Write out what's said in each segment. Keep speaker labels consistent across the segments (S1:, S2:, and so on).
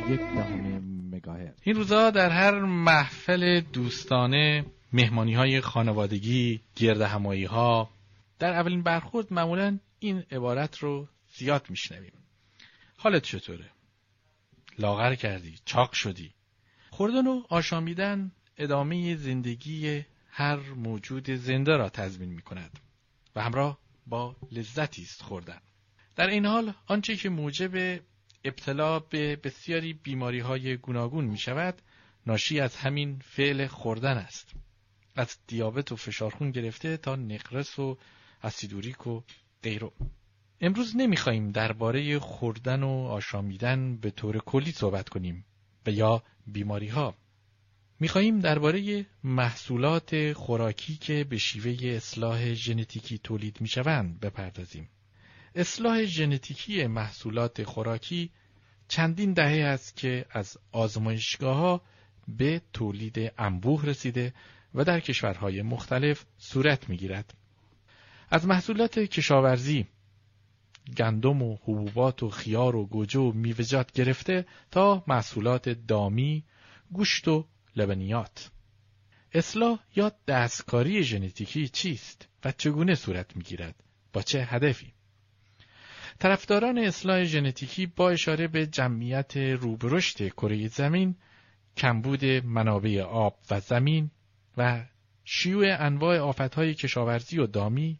S1: مگاهرتز.
S2: این روزا در هر محفل دوستانه، مهمانی‌های خانوادگی، گردهمایی‌ها، در اولین برخورد معمولاً این عبارت رو زیاد میشنویم: حالت چطوره؟ لاغر کردی؟ چاق شدی؟ خوردن و آشامیدن ادامه زندگی هر موجود زنده را تضمین می‌کند و همراه با لذتی است خوردن. در این حال آنچه که موجب ابتلا به بسیاری بیماری‌های گوناگون می‌شود ناشی از همین فعل خوردن است. از دیابت و فشار خون گرفته تا نقرس و اسیدوریک و غیره. امروز نمی‌خوایم درباره خوردن و آشامیدن به طور کلی صحبت کنیم و یا بیماری‌ها. می‌خوایم درباره محصولات خوراکی که به شیوه اصلاح ژنتیکی تولید می‌شوند بپردازیم. اصلاح ژنتیکی محصولات خوراکی چندین دهه است که از آزمایشگاه‌ها به تولید انبوه رسیده و در کشورهای مختلف صورت می‌گیرد. از محصولات کشاورزی، گندم و حبوبات و خیار و گوجه و میوه‌جات گرفته تا محصولات دامی، گوشت و لبنیات. اصلاح یا دستکاری ژنتیکی چیست و چگونه صورت می‌گیرد؟ با چه هدفی؟ طرفداران اصلاح ژنتیکی با اشاره به جمعیت روبرشت کره زمین، کمبود منابع آب و زمین و شیوع انواع آفت‌های کشاورزی و دامی،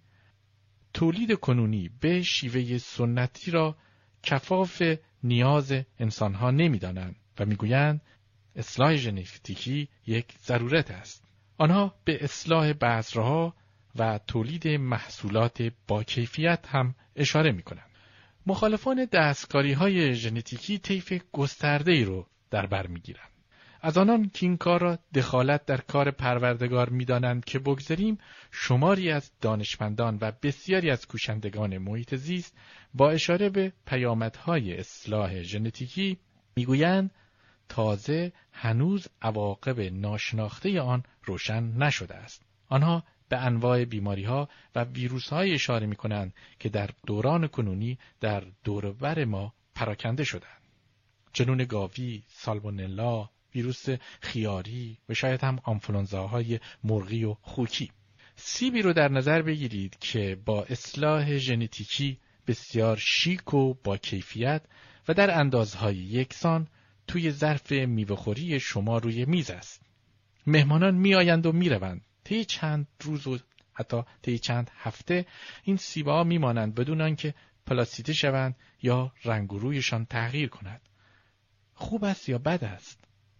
S2: تولید کنونی به شیوه سنتی را کفاف نیاز انسانها نمی‌دانند و می‌گویند اصلاح ژنتیکی یک ضرورت است. آنها به اصلاح بذرها و تولید محصولات با کیفیت هم اشاره می‌کنند. مخالفان دستکاری‌های ژنتیکی طیف گسترده‌ای رو در بر می‌گیرند. از آنان که این کار را دخالت در کار پروردگار می‌دانند که بگذاریم، شماری از دانشمندان و بسیاری از کوشندگان محیط زیست با اشاره به پیامدهای اصلاح ژنتیکی می‌گویند تازه هنوز عواقب ناشناخته آن روشن نشده است. آنها به انواع بیماری‌ها و ویروس‌های اشاره می‌کنند که در دوران کنونی در دور و بر ما پراکنده شدند. جنون گاوی، سالمونلا، ویروس خیاری و شاید هم آنفلوانزاهای مرغی و خوکی. سیبی رو در نظر بگیرید که با اصلاح ژنتیکی بسیار شیک و با کیفیت و در اندازهای یکسان توی ظرف میوه‌خوری شما روی میز است. مهمانان میآیند و میروند. طی چند روز و حتی طی چند هفته این سیب‌ها میمانند بدون آنکه پلاسیده شوند یا رنگ و رویشان تغییر کند. خوب است یا بد است؟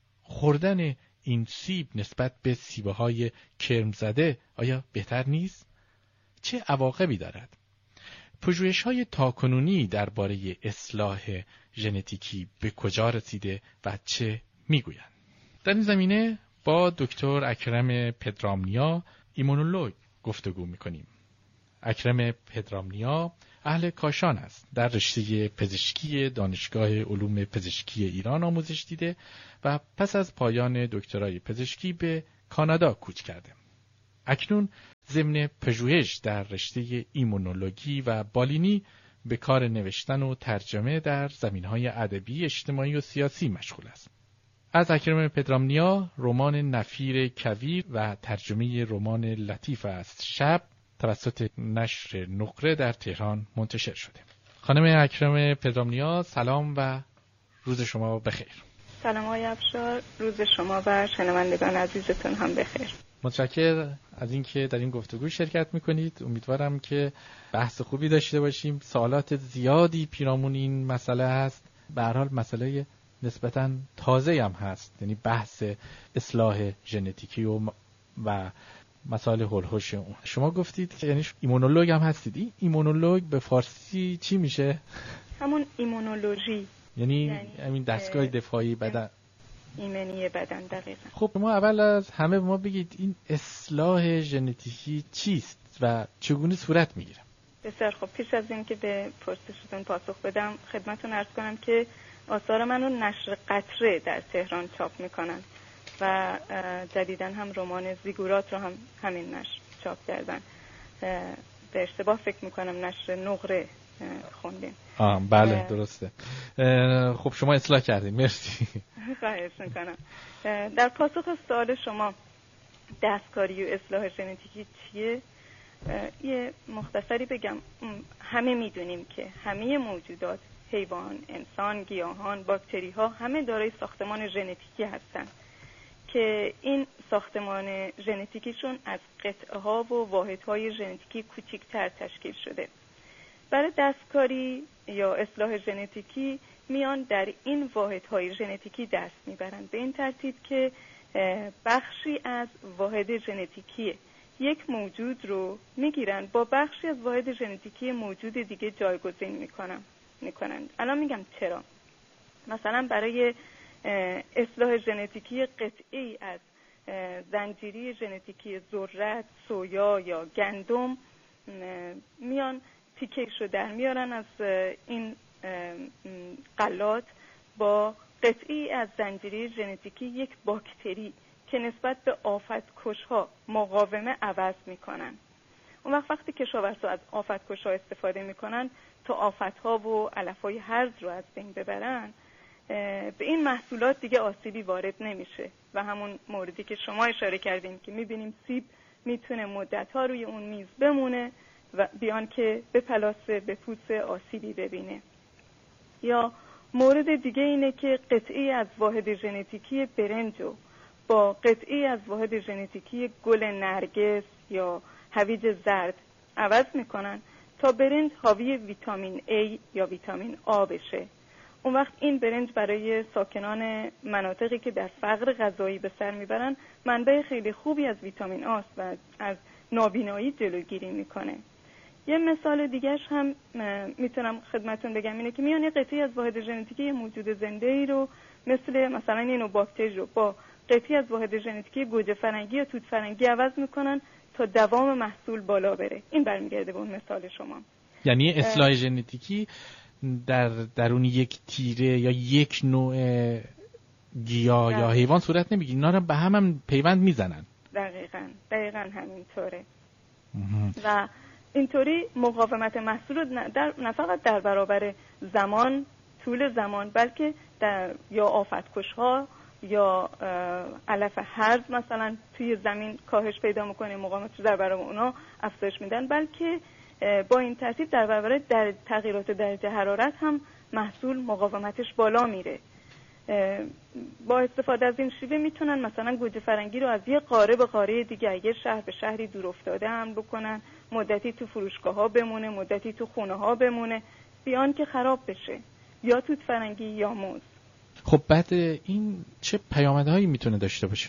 S2: خوردن این سیب نسبت به سیب‌های کرم زده آیا بهتر نیست؟ چه عواقبی دارد؟ پژوهش‌های تاکنونی درباره اصلاح ژنتیکی به کجا رسیده و چه میگویند؟ در این زمینه با دکتر اکرم پدرامنیا، ایمونولوژ، گفتگو میکنیم. اکرم پدرامنیا اهل کاشان است. در رشته پزشکی دانشگاه علوم پزشکی ایران آموزش دیده و پس از پایان دکترای پزشکی به کانادا کوچ کرده. اکنون ضمن پژوهش در رشته ایمونولوژی و بالینی به کار نوشتن و ترجمه در زمینهای ادبی، اجتماعی و سیاسی مشغول است. از اکرم پدرامنیا رمان نفیر کویر و ترجمه رمان لطیف است شب توسط نشر نقره در تهران منتشر شده. خانم اکرم پدرامنیا، سلام و روز شما بخیر.
S3: سلام آقای افشار، روز شما و شنوندگان عزیزتون هم بخیر.
S2: متشکرم از اینکه در این گفتگو شرکت میکنید. امیدوارم که بحث خوبی داشته باشیم. سوالات زیادی پیرامون این مسئله هست. به هر حال مسئله نسبتاً تازه هم هست، یعنی بحث اصلاح ژنتیکی و مسائل هول‌هوش اون. شما گفتید یعنی ایمونولوژ هم هستید. این ایمونولوژ به فارسی چی میشه؟
S3: همون ایمونولوژی،
S2: یعنی همین دستگاه دفاعی بدن،
S3: ایمنی بدن. دقیقاً.
S2: خب ما اول از همه به ما بگید این اصلاح ژنتیکی چیست و چگونه صورت میگیره؟
S3: بسیار خب، پیش از این که به پرسشتون پاسخ بدم خدمتتون عرض کنم که آثار منو نشر قطره در تهران چاپ میکنن و جدیداً هم رمان زیگورات رو هم همین نشر چاپ کردن. به اشتباه فکر میکنم نشر نقره خوندیم.
S2: بله درسته. خب شما اصلاح کردید، مرسی.
S3: خواهش میکنم. در پاسخ سوال شما دستکاری و اصلاح ژنتیکی چیه؟ یه مختصری بگم. همه میدونیم که همه موجودات، حیوان، انسان، گیاهان، باکتری ها همه دارای ساختمان ژنتیکی هستند که این ساختمان ژنتیکیشون از قطعه ها و واحد های ژنتیکی کوچکتر تشکیل شده. برای دستکاری یا اصلاح ژنتیکی میان در این واحد های ژنتیکی دست میبرند به این ترتیب که بخشی از واحد ژنتیکی یک موجود رو میگیرن با بخشی از واحد ژنتیکی موجود دیگه جایگزین میکنن. الان میگم چرا. مثلا برای اصلاح ژنتیکی قطعی از زنجیره ژنتیکی ذرت، سویا یا گندم میان تیکه‌شو در میارن از این غلات با قطعی از زنجیره ژنتیکی یک باکتری که نسبت به آفت‌کش‌ها مقاومه عوض میکنن. اون وقتی کشاورزا از آفت‌کش‌ها استفاده میکنن تا آفت‌ها و علف‌های هرز رو از بین ببرن، به این محصولات دیگه آسیبی وارد نمیشه و همون موردی که شما اشاره کردین که میبینیم سیب میتونه مدت‌ها روی اون میز بمونه و بیان که به پلاسه به پوست آسیبی ببینه. یا مورد دیگه اینه که قطعی از واحد ژنتیکی برنجو با قطعی از واحد ژنتیکی گل نرگس یا هویج زرد عوض میکنن تا برنج حاوی ویتامین A یا ویتامین A بشه. اون وقت این برنج برای ساکنان مناطقی که در فقر غذایی به سر میبرن منبع خیلی خوبی از ویتامین A است و از نابینایی جلوگیری میکنه. یه مثال دیگهش هم میتونم خدمتون بگم اینه که میان یه قطعی از واحد ژنتیکی موجود زنده ای رو مثلا یه نوع باکتری رو با قطعی از واحد ژنتیکی گوجه فرنگی یا توت فرنگی عوض میکنن تا دوام محصول بالا بره. این برمیگرده به اون مثال شما.
S2: یعنی اصلاح ژنتیکی در درون یک تیره یا یک نوع گیاه یا حیوان صورت نمیگیره، اینا رو به هم پیوند میزنن.
S3: دقیقاً همینطوره. و اینطوری مقاومت محصول نه فقط در برابر زمان، طول زمان، بلکه یا آفت‌کش‌ها یا علف هرز مثلا توی زمین کاهش پیدا میکنه، مقاومتش در برابر اونا افزایش میدن، بلکه با این ترتیب در برابر تغییرات درجه حرارت هم محصول مقاومتش بالا میره. با استفاده از این شیوه میتونن مثلا گوجه فرنگی رو از یه قاره به قاره دیگه، یه شهر به شهری دور افتاده هم بکنن، مدتی تو فروشگاه ها بمونه، مدتی تو خونه ها بمونه، بیان که خراب بشه، یا توت فرنگی یا موز.
S2: خب بعد این چه پیامدهایی میتونه داشته باشه؟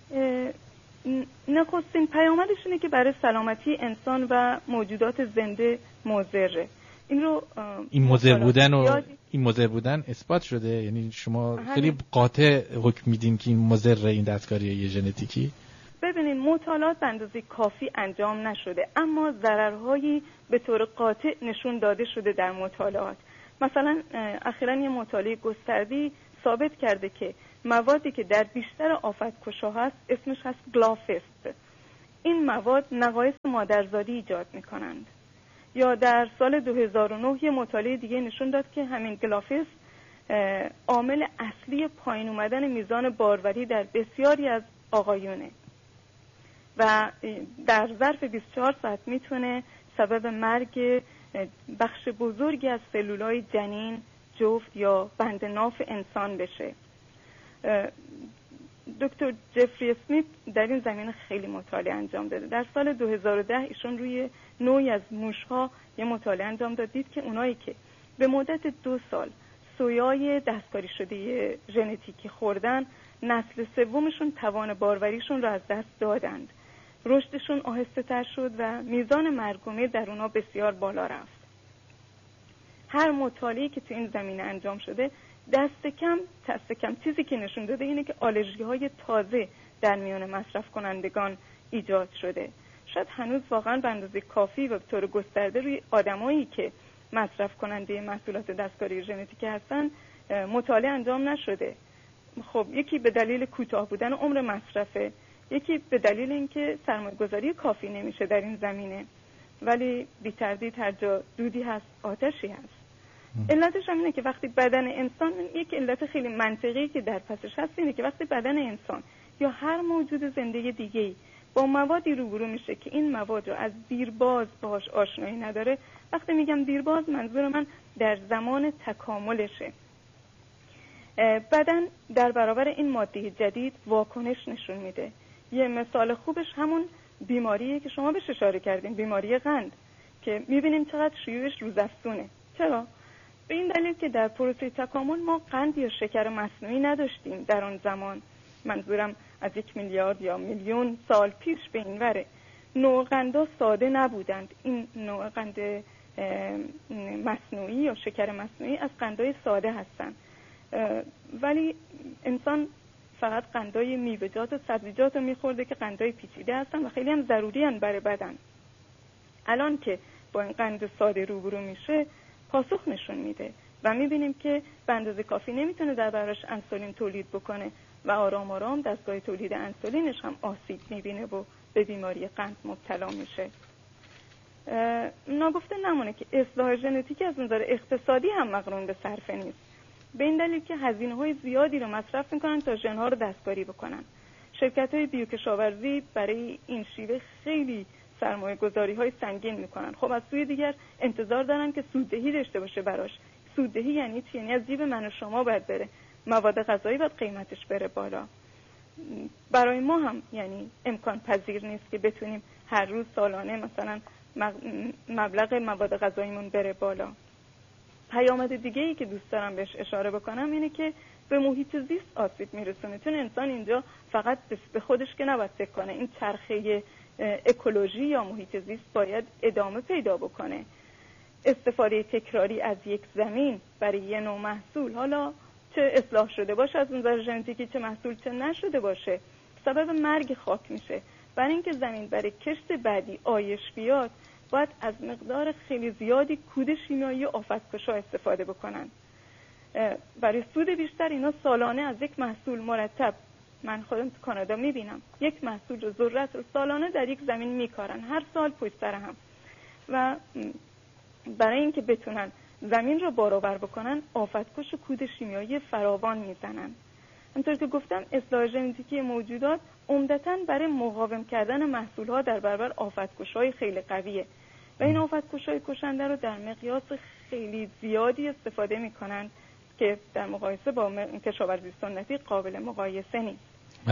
S3: نخستین پیامدش اینه که برای سلامتی انسان و موجودات زنده مضره. این
S2: مضر بودن اثبات شده؟ یعنی شما خیلی قاطع حکم میدین که این مضر این دستکاری ژنتیکی؟
S3: ببینید مطالعات به اندازه کافی انجام نشده، اما ضررهایی به طور قاطع نشون داده شده در مطالعات. مثلا اخیراً یه مطالعه گسترده‌ای ثابت کرده که موادی که در بیشتر آفت‌کش‌ها هست اسمش هست گلافست. این مواد نقایص مادرزادی ایجاد میکنند. یا در سال 2009 یه مطالعه دیگه نشون داد که همین گلافست عامل اصلی پایین اومدن میزان باروری در بسیاری از آقایونه و در ظرف 24 ساعت میتونه سبب مرگ بخش بزرگی از سلولای جنین، جفت یا بند ناف انسان بشه. دکتر جفری اسمیت در این زمینه خیلی مطالعه انجام داده. در سال 2010 ایشون روی نوعی از موش‌ها یه مطالعه انجام داد، دید که اونایی که به مدت 2 سال سویای دستکاری شده ژنتیکی خوردن، نسل سومشون توان باروریشون رو از دست دادند، رشدشون آهسته تر شد و میزان مرگ و میر در اونا بسیار بالا رفت. هر مطالعه‌ای که تو این زمینه انجام شده دست کم چیزی که نشون داده اینه که آلرژی‌های تازه در میان مصرف کنندگان ایجاد شده. شاید هنوز واقعا به اندازه کافی و به طور گسترده روی آدمایی که مصرف کننده محصولات دستکاری ژنتیکی هستن مطالعه انجام نشده. خب یکی به دلیل کوتاه بودن عمر مصرفه، یکی به دلیل اینکه سرمایه‌گذاری کافی نمیشه در این زمینه ولی بی تردید هر جا دودی هست آتشی هست. علتش هم اینه که وقتی بدن انسان، یک علت خیلی منطقی که در پسش هست اینه که وقتی بدن انسان یا هر موجود زنده دیگه‌ای با موادی روبرو میشه که این مواد رو از دیرباز باهاش آشنایی نداره، وقتی میگم دیرباز منظور من در زمان تکاملشه، بدن در برابر این ماده جدید واکنش نشون میده. یه مثال خوبش همون بیماریه که شما بهش اشاره کردین، بیماری قند، که میبینیم چقدر شیوعش روزافزونه. چرا؟ به این دلیل که در پروسه تکامل ما قند یا شکر مصنوعی نداشتیم در آن زمان. منظورم از 1 میلیارد یا میلیون سال پیش به این وره. نوع قندها ساده نبودند. این نوع قند مصنوعی یا شکر مصنوعی از قندهای ساده هستند، ولی انسان فقط قندهای میوه‌جات و سبزیجات رو میخورده که قندهای پیچیده هستن و خیلی هم ضروری هستن برای بدن. الان که با این قند ساده روبرو میشه پاسخ نشون میده و میبینیم که به اندازه کافی نمیتونه در براش انسولین تولید بکنه و آرام آرام دستگاه تولید انسولینش هم آسیب میبینه و به بیماری قند مبتلا میشه. ناگفته نمونه که اصلاح ژنتیک از نظر اقتصادی هم مقرون به صرفه نیست، به این دلیل که هزینه‌های زیادی رو مصرف میکنن تا ژن‌ها رو دستکاری بکنن. شرکت‌های بیوکشاورزی برای این شیوه خیلی سرمایه‌گذاری‌های سنگین میکنن. خب از سوی دیگر انتظار دارن که سوددهی داشته باشه براش. سوددهی یعنی چی؟ یعنی از جیب من و شما باید بره. مواد غذایی باید قیمتش بره بالا. برای ما هم یعنی امکان پذیر نیست که بتونیم هر روز سالانه مثلا مبلغ مواد غذاییمون بره بالا. پیامد دیگه ای که دوست دارم بهش اشاره بکنم اینه که به محیط زیست آسیب میرسونه، چون انسان اینجا فقط به خودش که نباید فکر کنه. این چرخه اکولوژی یا محیط زیست باید ادامه پیدا بکنه. استفاده تکراری از یک زمین برای یه نوع محصول، حالا چه اصلاح شده باشه از نظر ژنتیکی، چه محصول چه نشده باشه، سبب مرگ خاک میشه. برای اینکه زمین برای کشت بعدی آیش بیاد باید از مقدار خیلی زیادی کود شیمیایی آفت‌کشا استفاده بکنن. برای سود بیشتر اینا سالانه از یک محصول مرتب، من خودم تو کانادا میبینم، یک محصول رو ذرت رو سالانه در یک زمین میکارن، هر سال پشت سر هم، و برای اینکه بتونن زمین رو بارآور بکنن آفت‌کش و کود شیمیایی فراوان میزنن. همونطور که گفتم اصلاح ژنتیکی موجودات عمدتاً برای مقاوم کردن محصولات در برابر آفت‌کش‌های خیلی قویه و این آفت‌کش‌های کشنده رو در مقیاس خیلی زیادی استفاده میکنن که در مقایسه با کشاورزی سنتی قابل مقایسه نیست.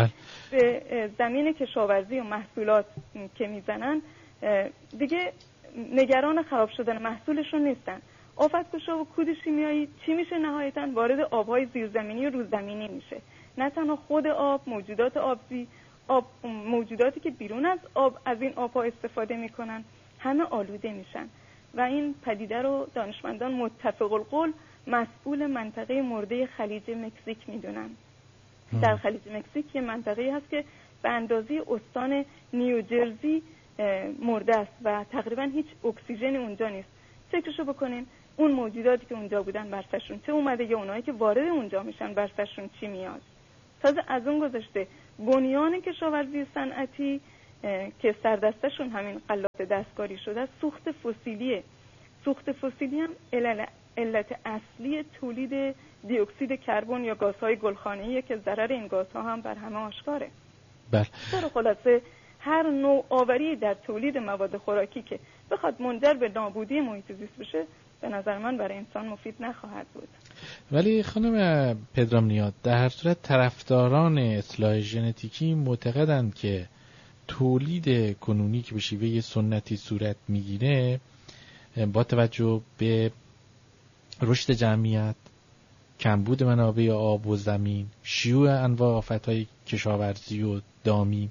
S3: به زمین کشاورزی و محصولات که میزنن دیگه نگران خراب شدن محصولشون نیستن. آفت‌کشا و کود شیمیایی چی میشه؟ نهایتاً وارد آبهای زیرزمینی و روززمینی میشه. نه تنها خود آب، موجودات آبزی، موجوداتی که بیرون از آب از این آبها استفاده میکنن همه آلوده میشن و این پدیده رو دانشمندان متفق القول مسئول منطقه مرده خلیج مکزیک میدونن. در خلیج مکزیک یه منطقه هست که به اندازه استان نیوجرسی مرده است و تقریبا هیچ اکسیژنی اونجا نیست. فکرشو بکنین اون موجوداتی که اونجا بودن بر سرشون چه اومده یا اونایی که وارد اونجا میشن بر سرشون چی میاد. تازه از اون گذشته بنیان کشاورزی صنعتی که سردستشون همین غلات دستکاری شده سوخت فسیلیه. سوخت فسیلی هم علت اصلی تولید دی اکسید کربن یا گازهای گلخانه‌ایه که ضرر این گازها هم بر همه آشکاره.
S2: بله.
S3: در خلاصه هر نوع آوری در تولید مواد خوراکی که بخواد منجر به نابودی محیط زیست بشه به نظر من برای انسان مفید نخواهد بود.
S2: ولی خانم پدرام، در هر صورت طرفداران اصلاح ژنتیکی معتقدند که تولید کنونی که به شیوه سنتی صورت میگیره با توجه به رشد جمعیت، کمبود منابع آب و زمین، شیوع انواع آفت‌های کشاورزی و دامی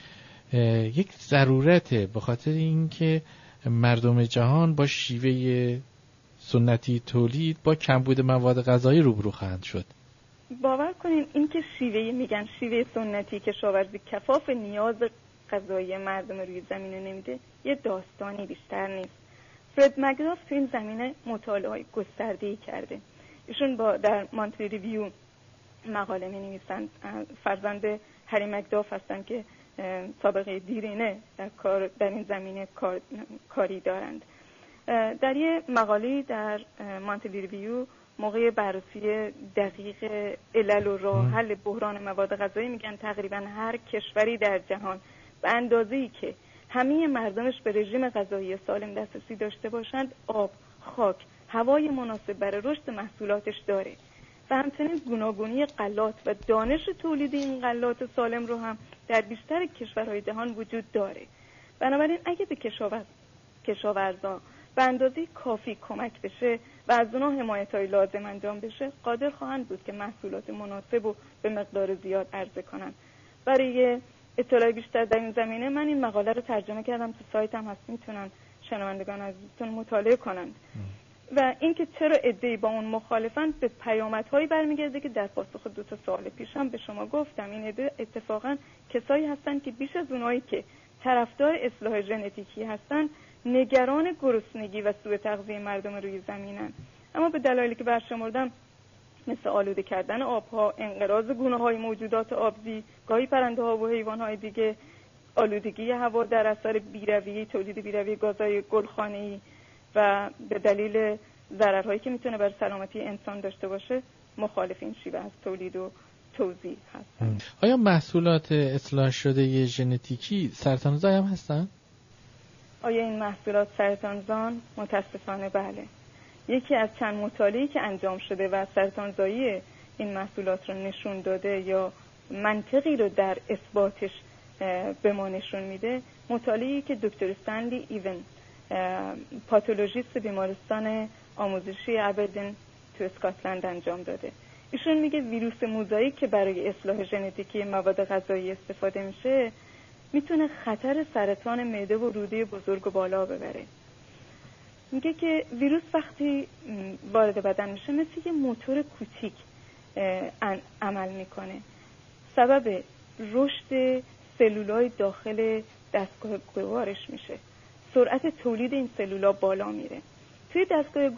S2: یک ضرورته، به خاطر اینکه مردم جهان با شیوه سنتی تولید با کمبود مواد غذایی روبرو خواهند شد. باور
S3: کنین این که میگن شیوه سنتی کشاورزی کفاف نیاز غذایی مردم روی زمین نمیده یه داستانی بیشتر نیست. فرد مکداف تو این زمینه مطالعه‌های گسترده‌ای کرده. ایشون در مانتری ریویو مقاله می‌نویسن. فرزند هری مکداف هستن که سابقه دیرینه در این زمینه کاری دارند. در یه مقاله در مانتلی ریویو موقع بررسی دقیق علل و راه حل بحران مواد غذایی میگن تقریبا هر کشوری در جهان به اندازه‌ای که همه مردمش به رژیم غذایی سالم دسترسی داشته باشند آب، خاک، هوای مناسب برای رشد محصولاتش داره و همچنین گوناگونی غلات و دانش تولید این غلات سالم رو هم در بیشتر کشورهای جهان وجود داره. بنابراین اگه به کشاورزان به اندازه کافی کمک بشه و از اونها حمایت‌های لازم انجام بشه قادر خواهند بود که محصولات مناسب رو به مقدار زیاد عرضه کنن. برای اطلاع بیشتر در این زمینه من این مقاله رو ترجمه کردم، تو سایتم هست، میتونن شنوندگان عزیزتون مطالعه کنند. و اینکه چرا عده‌ای با اون مخالفن به پیامدهایی برمیگرده که در پاسخ 2 سوال پیشم به شما گفتم. این عده اتفاقا کسایی هستن که بیش از اونایی که طرفدار اصلاح ژنتیکی هستن نگران گرسنگی و سوء تغذیه مردم روی زمینن، اما به دلایلی که برشمردم مثل آلوده کردن آبها، انقراض گونه‌های موجودات آبزی، گاهی پرنده‌ها و حیوانات دیگه، آلودگی هوا در اثر بیرویه، تولید بیرویه گازهای گلخانه‌ای و به دلیل ضررهایی که میتونه بر سلامتی انسان داشته باشه مخالف این شیوه از تولید و توزیع هستن.
S2: آیا محصولات اصلاح شده ژنتیکی سرطان‌زا هم هستن؟
S3: آیا این محصولات سرطانزان؟ متاسفانه بله. یکی از چند مطالعه‌ای که انجام شده و سرطانزایی این محصولات رو نشون داده یا منطقی رو در اثباتش به ما نشون میده، مطالعه‌ای که دکتر استنلی ایون پاتولوژیست بیمارستان آموزشی ابردین تو اسکاتلند انجام داده. ایشون میگه ویروس موزاییک که برای اصلاح ژنتیکی مواد غذایی استفاده میشه میتونه خطر سرطان معده و روده بزرگ و بالا ببره. میگه که ویروس وقتی وارد بدن میشه مثل یه موتور کوچیک عمل میکنه، سبب رشد سلولای داخل دستگاه گوارش میشه، سرعت تولید این سلولا بالا میره. توی دستگاه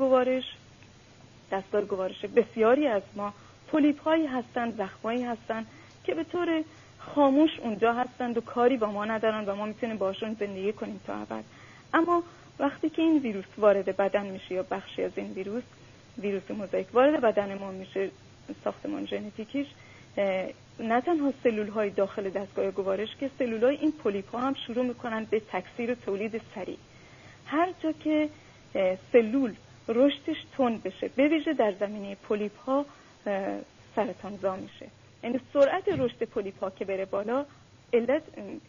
S3: گوارش بسیاری از ما پولیپ هایی هستند، زخمایی هستند که به طور خاموش اونجا هستند و کاری با ما ندارن و ما میتونیم باشون زندگی کنیم تا ابد. اما وقتی که این ویروس وارد بدن میشه یا بخشی از این ویروس موزاییک وارد بدن ما میشه، ساختمان ژنتیکیش، نه تنها سلول های داخل دستگاه گوارش که سلول های این پولیپ ها هم شروع میکنن به تکثیر و تولید سریع. هر جا که سلول رشدش تند بشه، به ویژه در زمینه پولیپ ها، سرطانزا میشه. یعنی سرعت رشد پولیپ ها که بره بالا، علت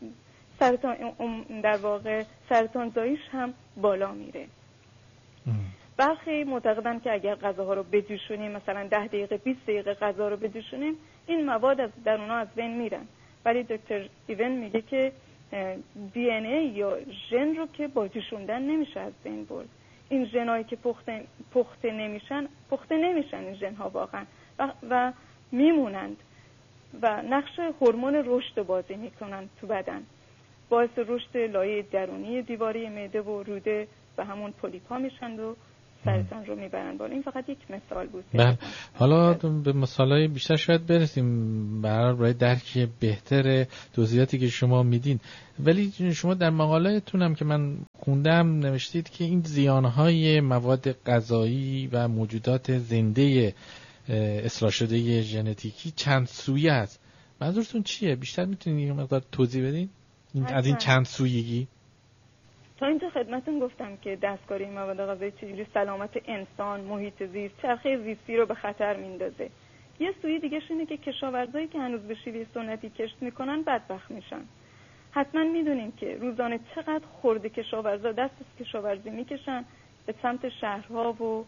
S3: در واقع سرطانزاییش هم بالا میره. برخی معتقدن که اگر غذاها رو بجوشونیم، مثلا 10 دقیقه 20 دقیقه غذا رو بجوشونیم، این مواد در اونها از بین میرن. ولی دکتر ایون میگه که دی ان ای یا ژن رو که با جوشوندن نمیشه از بین برد. این ژنایی که پخته نمیشن این ژنها واقعا و میمونند و نقش هورمون رشد رو بازی میکنن تو بدن، باعث رشد لایه درونی دیواره معده و روده و همون پولیپ ها میشن و سرطان رو میبرن بالا. این فقط یک مثال بود.
S2: بله، حالا به مثالای بیشتر شاید برسیم برای درک بهتر توضیحاتی که شما میدین. ولی شما در مقاله‌تون هم که من خوندم نوشتید که این زیانهای مواد غذایی و موجودات زنده اصلاح شده ژنتیکی چند سویه است. منظورتون چیه؟ بیشتر میتونید یه مقدار توضیح بدین از این چند سویگی؟
S3: تا اینجا خدمتون گفتم که دستکاری مواد غذایی چجوری سلامت انسان، محیط زیست، چرخه زیستی رو به خطر میندازه. یه سوی دیگه اینه که کشاورزایی که هنوز به شیوه سنتی کشت میکنن بدبخت میشن. حتما میدونیم که روزانه چقدر خرده کشاورزا دست از کشاورزی میکشن به سمت شهرها و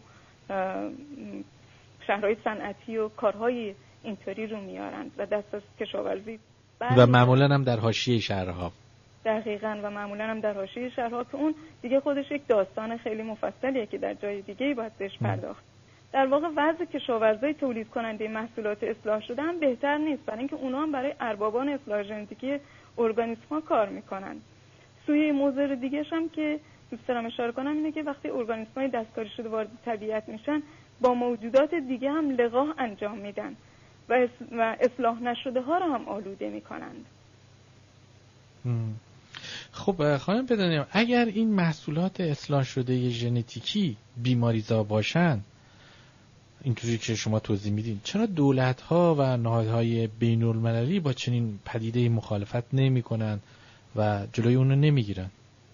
S3: شهرهای صنعتی و کارهای اینطوری رو میارن و دست از کشاورزی
S2: و معمولا هم در حاشیه شهرها.
S3: دقیقاً، و معمولا هم در حاشیه شهرها که اون دیگه خودش یک داستان خیلی مفصلیه که در جای دیگه‌ای باید بهش پرداخت. در واقع وضع کشاورزای تولید کننده محصولات اصلاح شده هم بهتر نیست، برای اینکه اونا هم برای اربابان اصلاح ژنتیکی ارگانیسم‌ها کار میکنن. سوی مضر دیگه‌ش هم که دوست دارم اشاره کنم اینه که وقتی ارگانیسم‌های دستکاری شده وارد طبیعت میشن، با موجودات دیگه هم لقاح انجام میدن و اصلاح نشده ها رو هم آلوده میکنند.
S2: خب خانم بدانیم اگر این محصولات اصلاح شده ژنتیکی بیماریزا باشن، اینطوری که شما توضیح میدین، چرا دولت‌ها و نهادهای بین‌المللی با چنین پدیده مخالفت نمی‌کنن و جلوی اون رو نمیگیرن؟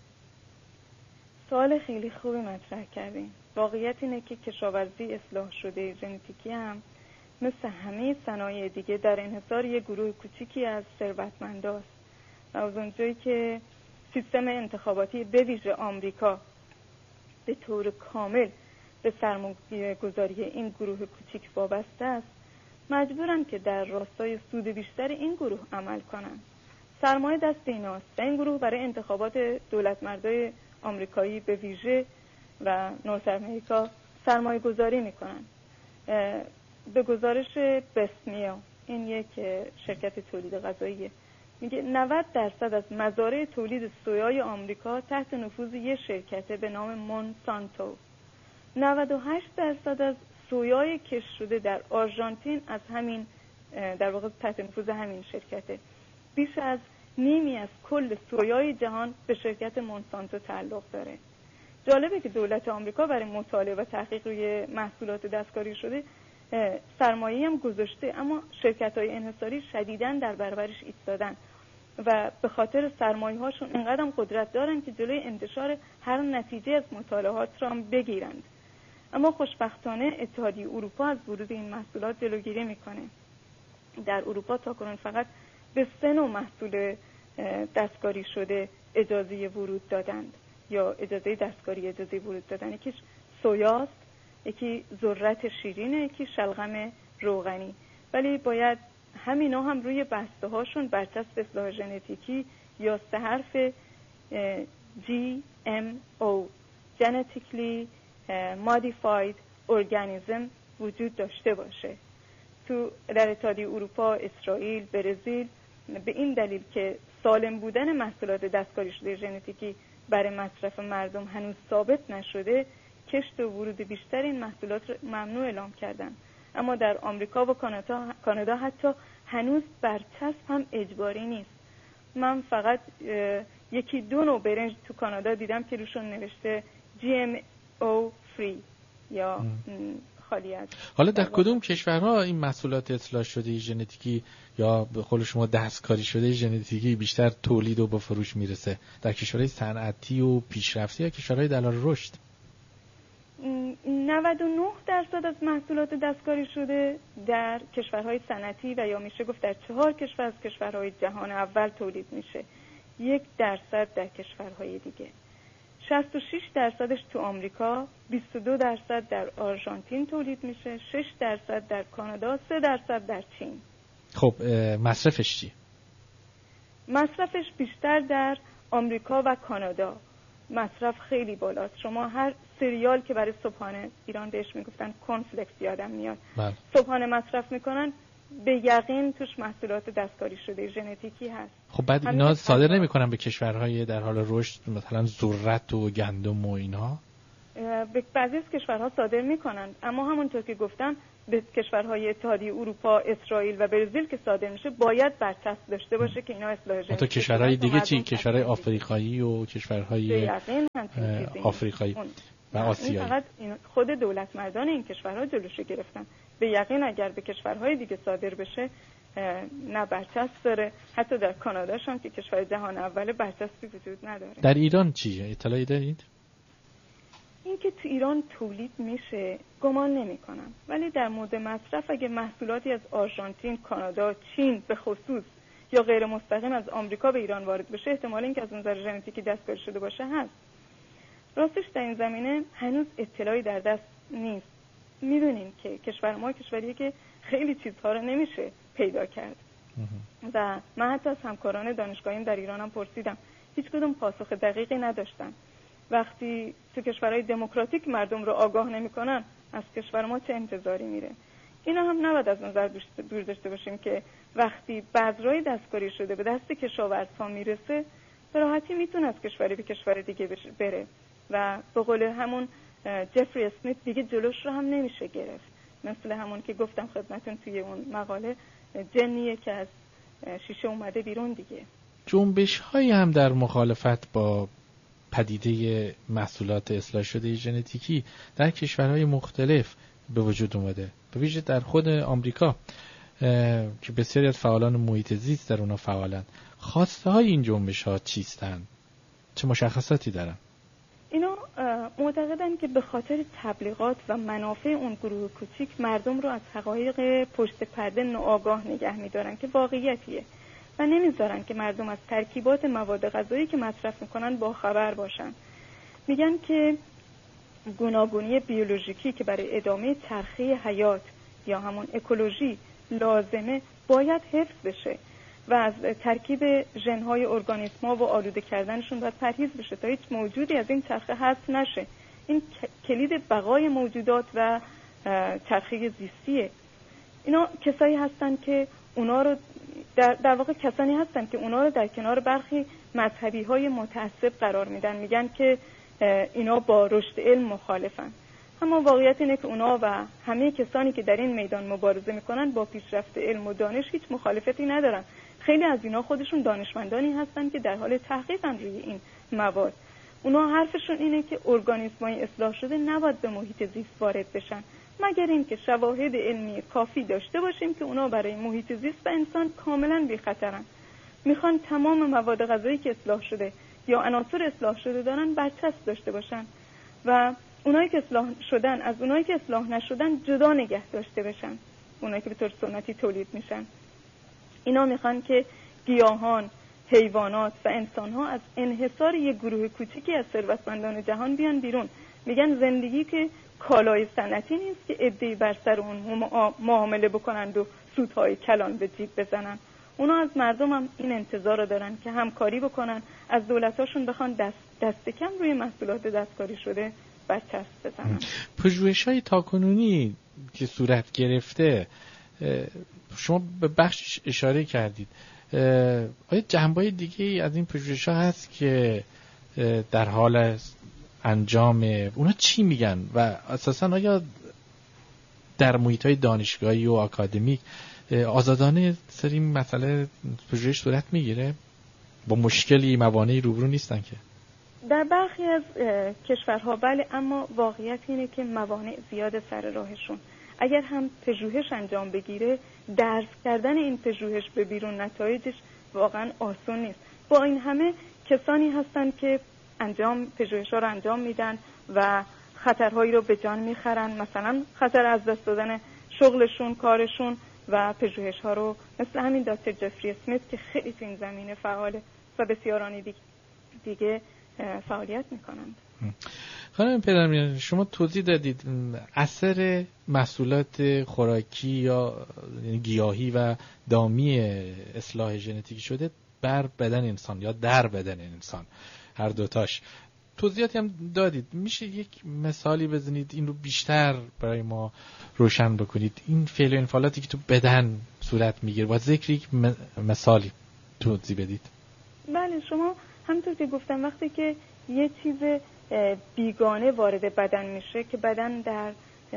S3: سوال خیلی خوبی مطرح کردین. واقعیت اینه که کشاورزی اصلاح شده ژنتیکی هم مثل همه صنایع دیگه در انحصار یه گروه کوچیکی از ثروتمنداست و از اونجایی که سیستم انتخاباتی به ویژه آمریکا به طور کامل به سرمایه‌گذاری این گروه کوچیک وابسته است، مجبورن که در راستای سود بیشتر این گروه عمل کنن. سرمایه دست ایناست و این گروه برای انتخابات دولتمردای آمریکایی به ویژه و نورث امریکا سرمایه گذاری میکنن. به گزارش بسمیا، این یک شرکت تولید غذاییه، میگه 90% از مزارع تولید سویای آمریکا تحت نفوذ یک شرکته به نام مونسانتو. 98% از سویای کشت شده در آرژانتین از همین در واقع تحت نفوذ همین شرکته. بیش از نیمی از کل سویای جهان به شرکت مونسانتو تعلق داره. جالبه که دولت آمریکا برای مطالعه و تحقیق روی محصولات دستکاری شده سرمایه‌ای هم گذاشته، اما شرکت‌های انحصاری شدیداً در برابرش ایستادن و به خاطر سرمایه‌هاشون اینقدر هم قدرت دارن که جلوی انتشار هر نتیجه از مطالعات را هم بگیرند. اما خوشبختانه اتحادیه اروپا از ورود این محصولات جلوگیری میکنه. در اروپا تاکنون فقط به 3 نوع محصول دستکاری شده اجازه ورود دادند یا اجازه دستکاری اجازه ورود دادن. یکیش سویاست، یکی ذرت شیرینه، یکی شلغم روغنی. ولی باید همینا هم روی بسته هاشون برچسب اصلاح ژنتیکی یا 3 حرف GMO Genetically Modified Organism وجود داشته باشه. در اتحادیه اروپا، اسرائیل، برزیل به این دلیل که سالم بودن محصولات دستکاری شده ژنتیکی برای مصرف مردم هنوز ثابت نشده، کشت و ورود بیشتر این محصولات ممنوع اعلام کردن. اما در آمریکا و کانادا حتی هنوز برچسب هم اجباری نیست. من فقط 1-2 نوع برنج تو کانادا دیدم که روشون نوشته GMO free یا خالی از.
S2: حالا در کدوم کشورها این محصولات اصلاح شده ژنتیکی یا به قول شما دستکاری شده ژنتیکی بیشتر تولید و به فروش میرسه؟ در کشورهای صنعتی و پیشرفته یا کشورهای در حال رشد؟
S3: 99% از محصولات دستکاری شده در کشورهای صنعتی و یا میشه گفت در 4 کشور از کشورهای جهان اول تولید میشه. 1% در کشورهای دیگه. 66% تو آمریکا، 22% در آرژانتین تولید میشه، 6% در کانادا، 3% در چین.
S2: خب مصرفش چی؟
S3: مصرفش بیشتر در آمریکا و کانادا. مصرف خیلی بالاست. شما هر سریال که برای صبحانه، ایران بهش میگفتن کورنفلکس، یادم میاد، صبحانه مصرف میکنن، به یقین توش محصولات دستکاری شده ژنتیکی هست.
S2: خب بعد اینا صادر نمیکنن به کشورهای در حال رشد، مثلا ذرت و گندم و اینها؟
S3: به بعضی از کشورها صادر میکنن، اما همونطور که گفتم به کشورهای اتحادیه اروپا، اسرائیل و برزیل که صادر میشه باید برچسب داشته باشه که اینا اصلاح ژنتیکی.
S2: تو کشورهای دیگه چی؟ کشورهای آفریقایی و کشورهای آفریقایی و آسیایی.
S3: فقط خود دولت مردان این کشورها جلوشو گرفتن. به یقین اگر به کشورهای دیگه صادر بشه نه برچسب داره. حتی در کاناداش هم که کشور جهان اوله برچسبی وجود نداره.
S2: در ایران چیه؟ اطلاعی دارید؟
S3: این که تو ایران تولید میشه گمان نمی کنم، ولی در مورد مصرف اگه محصولاتی از آرژانتین، کانادا، چین به خصوص یا غیر مستقیم از آمریکا به ایران وارد بشه، احتمال این که از نظر ژنتیکی دستکاری شده باشه هست. راستش در این زمینه هنوز اطلاعی در دست نیست. میدونیم که کشور ما کشوریه که خیلی چیزها رو نمیشه پیدا کرد و من حتی از همکاران دانشگاهیم در ایران هم پرسیدم، هیچ کدوم پاسخ دقیقی نداشتن. وقتی تو کشورهای دموکراتیک مردم رو آگاه نمی‌کنن، از کشور ما چه انتظاری میره؟ اینا هم نباید از نظر دور داشته باشیم که وقتی بذرهای دستکاری شده به دست کشاورزها میرسه، به راحتی میتونه از کشوری به کشور دیگه بره و به قول همون جفری اسمیت دیگه جلوش رو هم نمیشه گرفت. مثل همون که گفتم خدمتون توی اون مقاله، جنیه که از شیشه اومده بیرون دیگه.
S2: جنبش‌هایی هم در مخالفت با پدیده محصولات اصلاح شده ژنتیکی در کشورهای مختلف به وجود اومده، به ویژه در خود آمریکا که بسیاری از فعالان محیط زیست در اونها فعالند. خواسته های این جنبش‌ها چیستند؟ چه مشخصاتی دارن؟
S3: اینا معتقدن که به خاطر تبلیغات و منافع اون گروه کوچیک مردم رو از حقایق پشت پرده ناآگاه نگه می‌دارن که واقعیتیه و نمیذارن که مردم از ترکیبات مواد غذایی که مصرف میکنن با خبر باشن. میگن که گوناگونی بیولوژیکی که برای ادامه چرخه حیات یا همون اکولوژی لازمه باید حفظ بشه و از ترکیب ژن‌های ارگانیسم‌ها و آلوده کردنشون باید پرهیز بشه تا هیچ موجودی از این چرخه حذف نشه. این کلید بقای موجودات و چرخه زیستیه. اینا کسایی هستن که اونا رو در واقع کسانی هستن که اونا رو در کنار برخی مذهبی‌های متعصب قرار میدن، میگن که اینا با رشد علم مخالفن. اما واقعیت اینه که اونا و همه کسانی که در این میدان مبارزه میکنن با پیشرفت علم و دانش هیچ مخالفتی ندارن. خیلی از اینا خودشون دانشمندانی هستن که در حال تحقیقن روی این مواد. اونا حرفشون اینه که ارگانیسم‌های اصلاح شده نباید به محیط زیست وارد بشن مگر اینکه شواهد علمی کافی داشته باشیم که اونا برای محیط زیست و انسان کاملا بی خطرن. میخوان تمام مواد غذایی که اصلاح شده یا عناصر اصلاح شده دارن برچسب داشته باشن و اونایی که اصلاح شدن از اونایی که اصلاح نشدن جدا نگه داشته بشن، اونایی که به طور سنتی تولید میشن. اینا میخوان که گیاهان، حیوانات و انسانها از انحصار یک گروه کوچیکی از ثروتمندان جهان بیان بیرون. میگن زندگی که کالای صنعتی نیست که عده‌ای بر سر اون معامله بکنند و سودهای کلان به جیب بزنن. اونا از مردم هم این انتظار رو دارن که همکاری بکنن، از دولتاشون بخوان دست کم روی محصولات دستکاری شده برچسب بزنن.
S2: پژوهش‌های تاکنونی که صورت گرفته، شما به بخشش اشاره کردید، آیا جنبه‌های دیگه‌ای از این پژوهش‌ها هست که در حال انجام اونا چی میگن و اساساً آیا در محیط‌های دانشگاهی و آکادمیک آزادانه سر این مسئله پژوهش صورت میگیره؟ با مشکلی موانعی روبرو نیستن که؟
S3: در برخی از کشورها بله، اما واقعیت اینه که موانع زیاد سر راهشون. اگر هم پژوهش انجام بگیره، درس کردن این پژوهش به بیرون نتایجش واقعا آسون نیست. با این همه کسانی هستن که پژوهش‌ها رو انجام میدن و خطرهایی رو به جان میخرن، مثلا خطر از دست دادن شغلشون، کارشون و پژوهش‌ها رو، مثل همین دکتر جفری اسمیت که خیلی تو این زمینه فعاله و بسیارانی دیگه فعالیت میکنند.
S2: خانم پدرمیان، شما توضیح دادید اثر محصولات خوراکی یا گیاهی و دامی اصلاح ژنتیکی شده بر بدن انسان یا در بدن انسان، هر دوتاش. توضیحاتی هم دادید. میشه یک مثالی بزنید این رو بیشتر برای ما روشن بکنید؟ این فعل و انفعالاتی که تو بدن صورت میگیره با ذکر یک مثالی توضیح بدید.
S3: بله، شما همونطور که گفتم وقتی که یه چیز بیگانه وارد بدن میشه که بدن در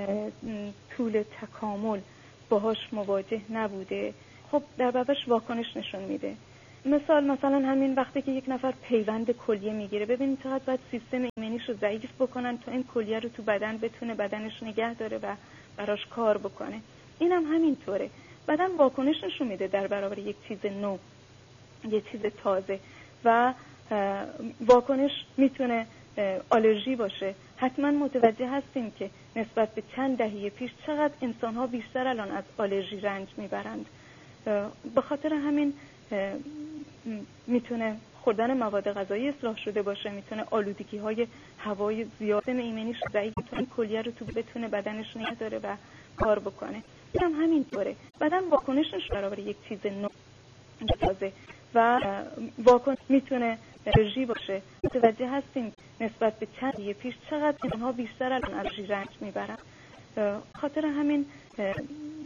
S3: طول تکامل باهاش مواجه نبوده، خب در بابش واکنش نشون میده. مثلا همین وقتی که یک نفر پیوند کلیه میگیره، ببینید چقدر باید سیستم ایمنیش رو ضعیف بکنن تا این کلیه رو تو بدن بتونه بدنش نگه داره و براش کار بکنه. اینم همینطوره، بدن واکنش نشون میده در برابر یک چیز نو، یک چیز تازه و واکنش میتونه آلرژی باشه. حتما متوجه هستیم که نسبت به چند دهه پیش چقدر انسان‌ها بیشتر الان از آلرژی رنج میبرند. به خاطر همین میتونه خوردن مواد غذایی اصلاح شده باشه، میتونه آلودگی‌های هوای زیاد ایمنیش ضعیف این کلیه رو تو بتونه بدنش نگه داره و کار بکنه. هم همینطوره، بدن واکنشش برابر یک چیز نو تازه و واکنش میتونه آلرژی باشه. متوجه هستیم نسبت به چند دهه پیش چقدر اینها بیشتر الان آلرژی رنج میبرن. خاطر همین